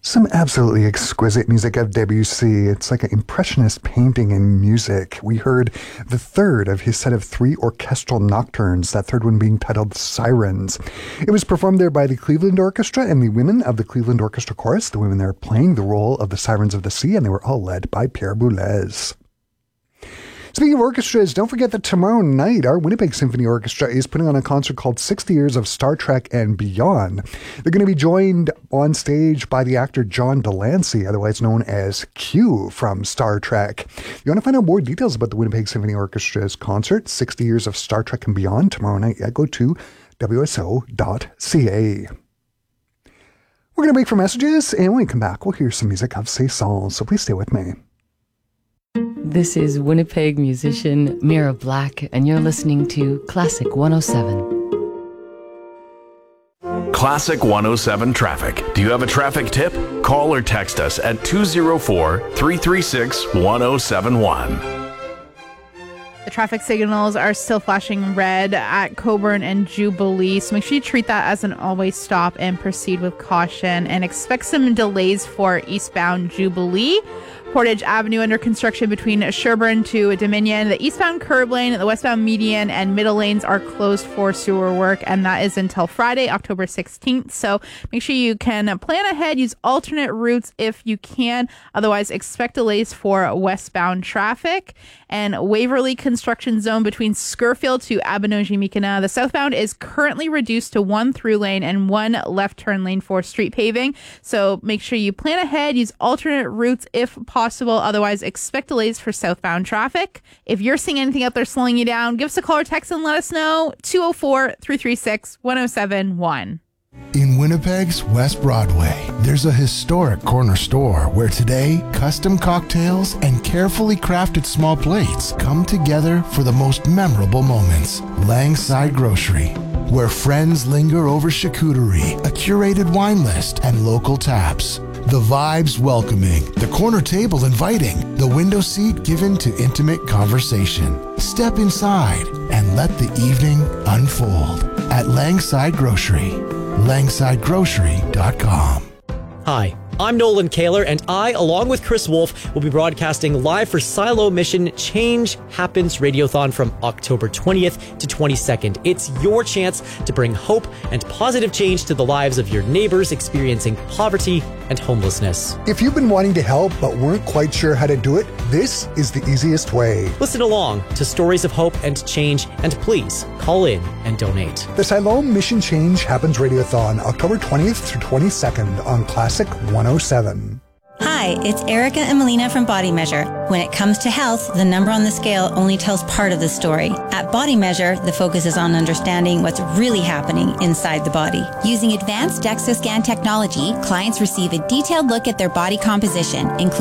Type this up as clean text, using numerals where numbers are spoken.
Some absolutely exquisite music of Debussy. It's like an impressionist painting in music. We heard the third of his set of 3 orchestral nocturnes, that third one being titled Sirens. It was performed there by the Cleveland Orchestra and the women of the Cleveland Orchestra Chorus, the women there playing the role of the Sirens of the Sea, and they were all led by Pierre Boulez. Speaking of orchestras, don't forget that tomorrow night, our Winnipeg Symphony Orchestra is putting on a concert called 60 Years of Star Trek and Beyond. They're going to be joined on stage by the actor John Delancey, otherwise known as Q from Star Trek. If you want to find out more details about the Winnipeg Symphony Orchestra's concert, 60 Years of Star Trek and Beyond, tomorrow night, go to wso.ca. We're going to break for messages, and when we come back, we'll hear some music of Saison, so please stay with me. This is Winnipeg musician Mira Black, and you're listening to Classic 107. Classic 107 Traffic. Do you have a traffic tip? Call or text us at 204-336-1071. The traffic signals are still flashing red at Coburn and Jubilee, so make sure you treat that as an always stop and proceed with caution, and expect some delays for eastbound Jubilee. Portage Avenue under construction between Sherbourne to Dominion. The eastbound curb lane, the westbound median, and middle lanes are closed for sewer work, and that is until Friday, October 16th. So make sure you can plan ahead, use alternate routes if you can. Otherwise, expect delays for westbound traffic. And Waverly construction zone between Scurfield to Abinogi-Mikina. The southbound is currently reduced to 1 through lane and 1 left turn lane for street paving. So make sure you plan ahead, use alternate routes if possible. Otherwise, expect delays for southbound traffic. If you're seeing anything out there slowing you down, give us a call or text and let us know. 204-336-1071. In Winnipeg's West Broadway, there's a historic corner store where today, custom cocktails and carefully crafted small plates come together for the most memorable moments. Langside Grocery, where friends linger over charcuterie, a curated wine list, and local taps. The vibes welcoming, the corner table inviting, the window seat given to intimate conversation. Step inside and let the evening unfold at Langside Grocery. LangsideGrocery.com. Hi, I'm Nolan Kaler, and I, along with Chris Wolf, will be broadcasting live for Silo Mission Change Happens Radiothon from October 20th to 22nd. It's your chance to bring hope and positive change to the lives of your neighbors experiencing poverty and homelessness. If you've been wanting to help but weren't quite sure how to do it, this is the easiest way. Listen along to stories of hope and change, and please call in and donate. The Siloam Mission Change Happens Radiothon, October 20th through 22nd on Classic 107. Hi, it's Erica and Melina from Body Measure. When it comes to health, the number on the scale only tells part of the story. At Body Measure, the focus is on understanding what's really happening inside the body. Using advanced DEXA scan technology, clients receive a detailed look at their body composition, including